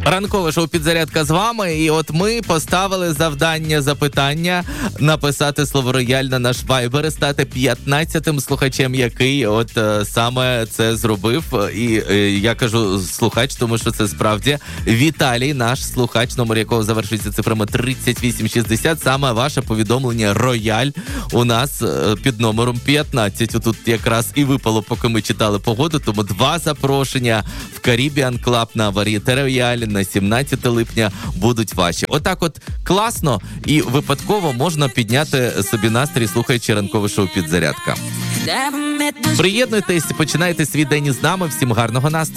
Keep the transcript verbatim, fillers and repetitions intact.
Ранкове шоу «Підзарядка» з вами, і от ми поставили завдання, запитання написати слово «рояль» на наш вайбер і стати п'ятнадцятим слухачем, який от е, саме це зробив. І е, я кажу слухач, тому що це справді Віталій, наш слухач, номер якого завершується цифрами тридцять вісім шістдесят. Саме ваше повідомлення «рояль» у нас е, під номером п'ятнадцять. Тут якраз і випало, поки ми читали погоду, тому два запрошення в Caribbean Club на Вар'єте Рояль на сімнадцяте липня будуть ваші. Отак от класно і випадково можна підняти собі настрій, слухаючи ранкове шоу «Підзарядка». Приєднуйтесь, починайте свій день із нами. Всім гарного настрою.